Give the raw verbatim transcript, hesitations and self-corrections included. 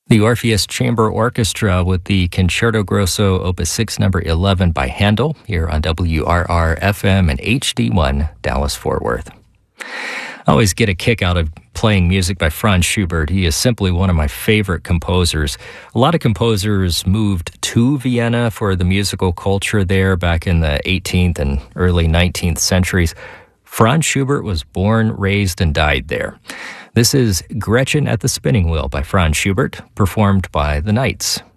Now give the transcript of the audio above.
The Orpheus Chamber Orchestra with the Concerto Grosso Opus six number eleven by Handel here on W R R F M and H D one Dallas-Fort Worth. I always get a kick out of playing music by Franz Schubert. He is simply one of my favorite composers. A lot of composers moved to Vienna for the musical culture there back in the eighteenth and early nineteenth centuries. Franz Schubert was born, raised, and died there. This is Gretchen at the Spinning Wheel by Franz Schubert, performed by the Knights.